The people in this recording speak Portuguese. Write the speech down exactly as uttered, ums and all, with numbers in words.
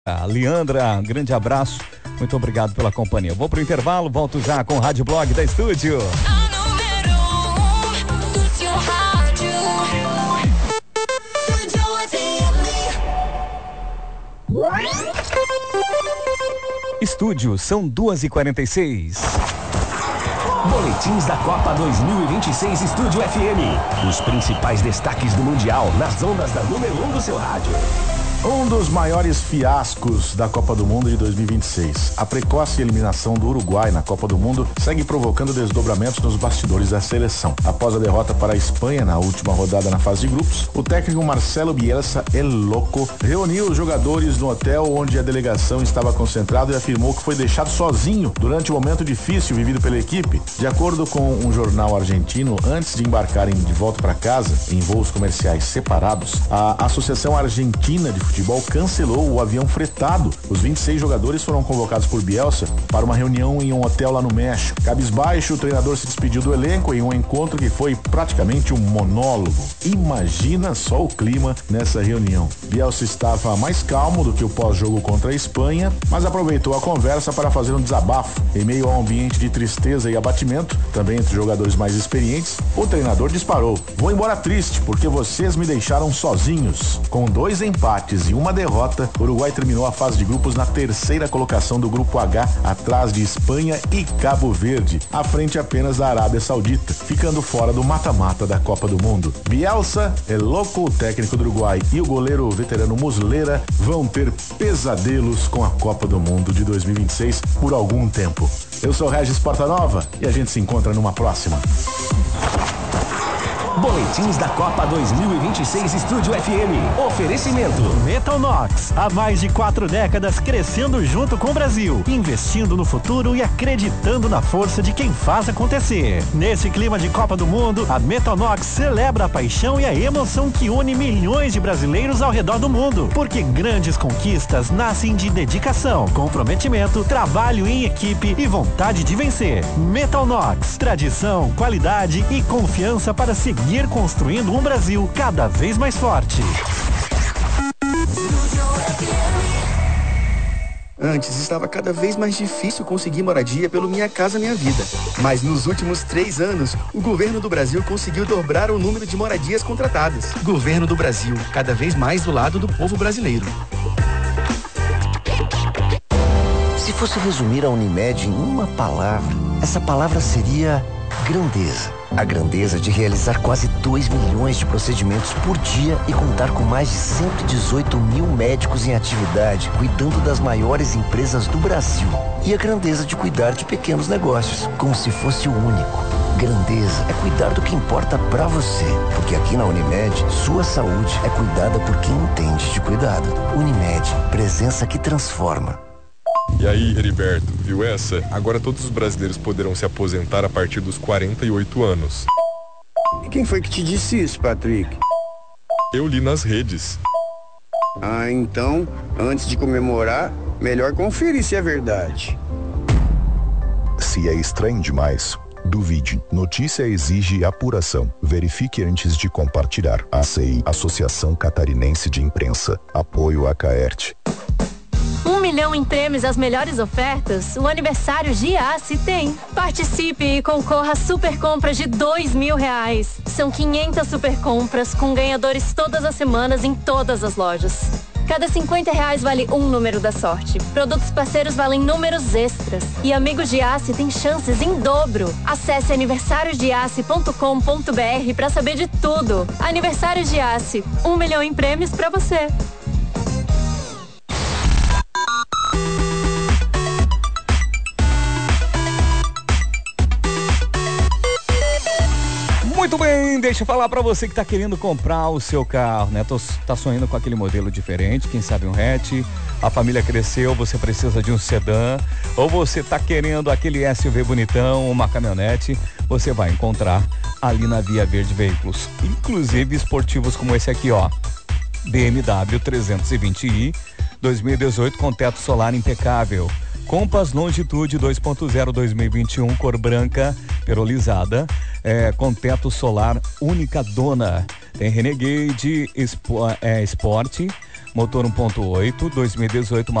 A Leandra, um grande abraço, muito obrigado pela companhia. Vou pro intervalo, volto já com o Rádio Blog da Estúdio. Estúdio, são duas e quarenta e seis. Boletins da Copa dois mil e vinte e seis Estúdio F M. Os principais destaques do Mundial nas ondas da número um do seu rádio. Um dos maiores fiascos da Copa do Mundo de dois mil e vinte e seis. A precoce eliminação do Uruguai na Copa do Mundo segue provocando desdobramentos nos bastidores da seleção. Após a derrota para a Espanha na última rodada na fase de grupos, o técnico Marcelo Bielsa, El Loco, reuniu os jogadores no hotel onde a delegação estava concentrada e afirmou que foi deixado sozinho durante o momento difícil vivido pela equipe. De acordo com um jornal argentino, antes de embarcarem de volta para casa, em voos comerciais separados, a Associação Argentina de Futebol cancelou o avião fretado. Os vinte e seis jogadores foram convocados por Bielsa para uma reunião em um hotel lá no México. Cabisbaixo, o treinador se despediu do elenco em um encontro que foi praticamente um monólogo. Imagina só o clima nessa reunião. Bielsa estava mais calmo do que o pós-jogo contra a Espanha, mas aproveitou a conversa para fazer um desabafo. Em meio a um ambiente de tristeza e abatimento, também entre jogadores mais experientes, o treinador disparou: "Vou embora triste porque vocês me deixaram sozinhos." Com dois empates e uma derrota, o Uruguai terminou a fase de grupos na terceira colocação do grupo H, atrás de Espanha e Cabo Verde, à frente apenas da Arábia Saudita, ficando fora do mata-mata da Copa do Mundo. Bielsa, El Loco, o técnico do Uruguai, e o goleiro veterano Muslera vão ter pesadelos com a Copa do Mundo de dois mil e vinte e seis por algum tempo. Eu sou Regis Portanova e a gente se encontra numa próxima. Boletins da Copa dois mil e vinte e seis Estúdio F M. Oferecimento Metalnox, há mais de quatro décadas crescendo junto com o Brasil, investindo no futuro e acreditando na força de quem faz acontecer. Nesse clima de Copa do Mundo, a Metalnox celebra a paixão e a emoção que une milhões de brasileiros ao redor do mundo, porque grandes conquistas nascem de dedicação, comprometimento, trabalho em equipe e vontade de vencer. Metalnox, tradição, qualidade e confiança para seguir construindo um Brasil cada vez mais forte. Antes estava cada vez mais difícil conseguir moradia pelo Minha Casa Minha Vida. Mas nos últimos três anos, o governo do Brasil conseguiu dobrar o número de moradias contratadas. Governo do Brasil, cada vez mais do lado do povo brasileiro. Se fosse resumir a Unimed em uma palavra, essa palavra seria grandeza. A grandeza de realizar quase dois milhões de procedimentos por dia e contar com mais de cento e dezoito mil médicos em atividade, cuidando das maiores empresas do Brasil. E a grandeza de cuidar de pequenos negócios, como se fosse o único. Grandeza é cuidar do que importa pra você, porque aqui na Unimed, sua saúde é cuidada por quem entende de cuidado. Unimed, presença que transforma. E aí, Heriberto, viu essa? Agora todos os brasileiros poderão se aposentar a partir dos quarenta e oito anos. E quem foi que te disse isso, Patrick? Eu li nas redes. Ah, então, antes de comemorar, melhor conferir se é verdade. Se é estranho demais, duvide. Notícia exige apuração. Verifique antes de compartilhar. A C I, Associação Catarinense de Imprensa. Apoio a Caerte. Um milhão em prêmios, as melhores ofertas, o aniversário Giasse tem. Participe e concorra a super compras de dois mil reais. São quinhentas super compras com ganhadores todas as semanas em todas as lojas. Cada cinquenta reais vale um número da sorte. Produtos parceiros valem números extras. E Amigo Giasse tem chances em dobro. Acesse aniversário giasse ponto com ponto b r para saber de tudo. Aniversário Giasse, um milhão em prêmios para você. Muito bem, deixa eu falar pra você que tá querendo comprar o seu carro, né? Tô, tá sonhando com aquele modelo diferente, quem sabe um hatch, a família cresceu, você precisa de um sedã, ou você tá querendo aquele S U V bonitão, uma caminhonete, você vai encontrar ali na Via Verde Veículos, inclusive esportivos como esse aqui, ó, B M W trezentos e vinte i, dois mil e dezoito com teto solar impecável. Compass Longitude dois ponto zero dois mil e vinte e um, cor branca, perolizada, é, com teto solar única dona. Tem Renegade Spo, é, Sport motor um ponto oito, dois mil e dezoito,